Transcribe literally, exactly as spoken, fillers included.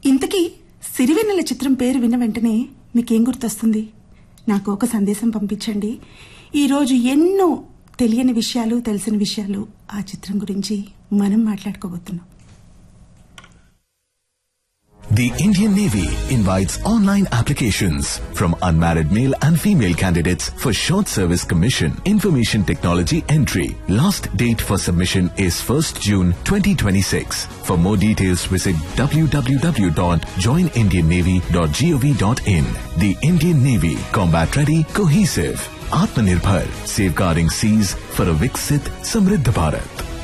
ఇంతకీ సిరివెన్నెల చిత్రం పేరు విన్న వెంటనే మీకేం గుర్తొస్తుంది? నాకు ఒక సందేశం పంపించండి. ఈరోజు ఎన్నో తెలియని విషయాలు, తెలిసిన విషయాలు ఆ చిత్రం గురించి మనం మాట్లాడుకోబోతున్నాం. The Indian Navy invites online applications from unmarried male and female candidates for short service commission information technology entry. Last date for submission is first June twenty twenty-six. For more details visit w w w dot join indian navy dot gov dot in. The Indian Navy, combat ready, cohesive, Atmanirbhar, safeguarding seas for a Viksit Samriddha Bharat.